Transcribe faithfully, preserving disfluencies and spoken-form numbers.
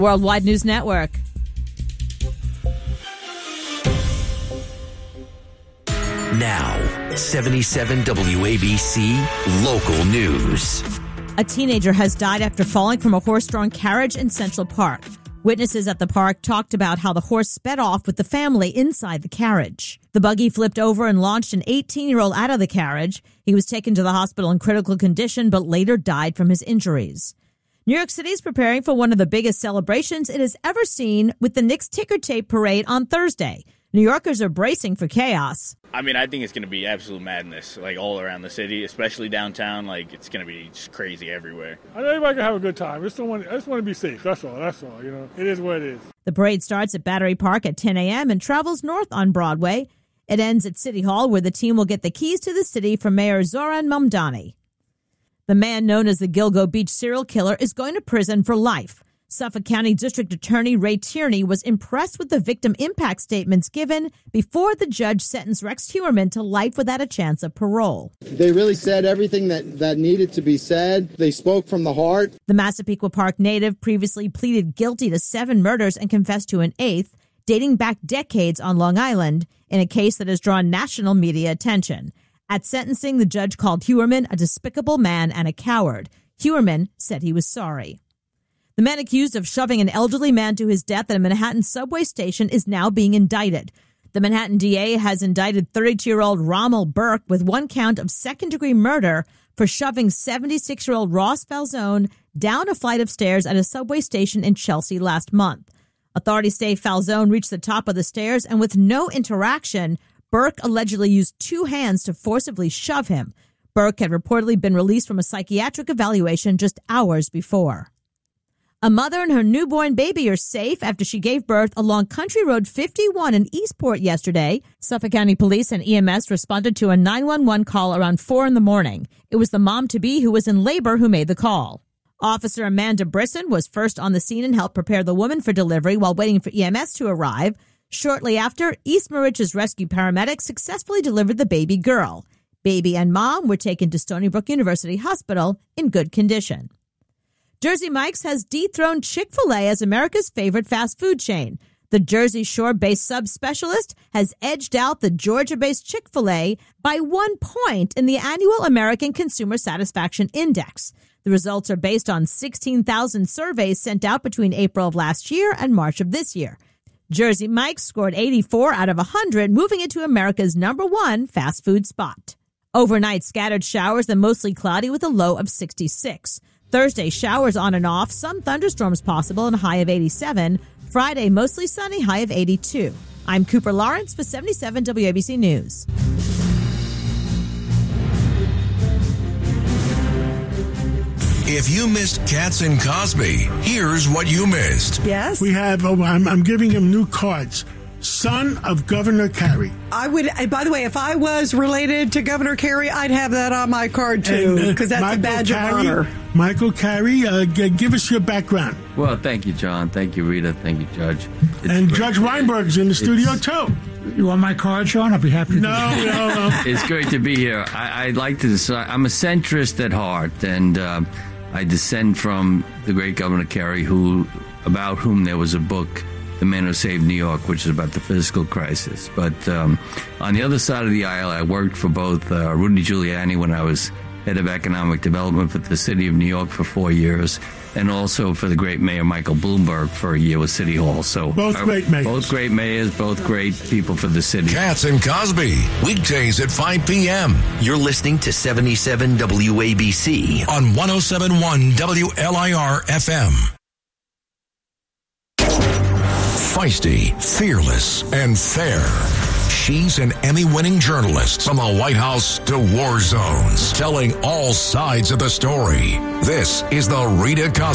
Worldwide News Network. Now, seventy-seven W A B C Local News. A teenager has died after falling from a horse-drawn carriage in Central Park. Witnesses at the park talked about how the horse sped off with the family inside the carriage. The buggy flipped over and launched an eighteen-year-old out of the carriage. He was taken to the hospital in critical condition, but later died from his injuries. New York City is preparing for one of the biggest celebrations it has ever seen with the Knicks ticker tape parade on Thursday. New Yorkers are bracing for chaos. I mean, I think it's going to be absolute madness, like all around the city, especially downtown. Like, it's going to be just crazy everywhere. I know everybody can have a good time. I just, don't want, I just want to be safe. That's all. That's all. You know, it is what it is. The parade starts at Battery Park at ten a.m. and travels north on Broadway. It ends at City Hall, where the team will get the keys to the city from Mayor Zoran Mamdani. The man known as the Gilgo Beach serial killer is going to prison for life. Suffolk County District Attorney Ray Tierney was impressed with the victim impact statements given before the judge sentenced Rex Heuermann to life without a chance of parole. They really said everything that, that needed to be said. They spoke from the heart. The Massapequa Park native previously pleaded guilty to seven murders and confessed to an eighth, dating back decades on Long Island, in a case that has drawn national media attention. At sentencing, the judge called Heuermann a despicable man and a coward. Heuermann said he was sorry. The man accused of shoving an elderly man to his death at a Manhattan subway station is now being indicted. The Manhattan D A has indicted thirty-two-year-old Rommel Burke with one count of second-degree murder for shoving seventy-six-year-old Ross Falzone down a flight of stairs at a subway station in Chelsea last month. Authorities say Falzone reached the top of the stairs, and with no interaction, Burke allegedly used two hands to forcibly shove him. Burke had reportedly been released from a psychiatric evaluation just hours before. A mother and her newborn baby are safe after she gave birth along Country Road fifty-one in Eastport yesterday. Suffolk County Police and E M S responded to a nine one one call around four in the morning. It was the mom-to-be who was in labor who made the call. Officer Amanda Brisson was first on the scene and helped prepare the woman for delivery while waiting for E M S to arrive. Shortly after, East Morich's rescue paramedics successfully delivered the baby girl. Baby and mom were taken to Stony Brook University Hospital in good condition. Jersey Mike's has dethroned Chick-fil-A as America's favorite fast food chain. The Jersey Shore-based sub-specialist has edged out the Georgia-based Chick-fil-A by one point in the annual American Consumer Satisfaction Index. The results are based on sixteen thousand surveys sent out between April of last year and March of this year. Jersey Mike's scored eighty-four out of one hundred, moving it to America's number one fast food spot. Overnight, scattered showers and mostly cloudy with a low of sixty-six. Thursday, showers on and off, some thunderstorms possible and a high of eighty-seven. Friday, mostly sunny, high of eighty-two. I'm Cooper Lawrence for seventy-seven W A B C News. If you missed Katz and Cosby, here's what you missed. Yes? We have, oh, I'm, I'm giving him new cards. Son of Governor Carey. I would, by the way, if I was related to Governor Carey, I'd have that on my card too, because uh, that's Michael a badge Carey, of honor. Michael Carey, uh, g- give us your background. Well, thank you, John. Thank you, Rita. Thank you, Judge. It's and Judge Weinberg's in the studio it's, too. You want my card, Sean? I'll be happy to. No, no, no. It's great to be here. I, I'd like to decide. I'm a centrist at heart, and uh, I descend from the great Governor Carey, who, about whom there was a book, The Man Who Saved New York, which is about the fiscal crisis. But um, on the other side of the aisle, I worked for both uh, Rudy Giuliani when I was head of economic development for the city of New York for four years, and also for the great mayor Michael Bloomberg for a year with City Hall. So both uh, great mayors. Both great mayors, both great people for the city. Katz and Cosby, weekdays at five p.m. You're listening to seventy-seven W A B C on one oh seven point one W L I R F M. Feisty, fearless, and fair. She's an Emmy-winning journalist from the White House to war zones, telling all sides of the story. This is the Rita Cosby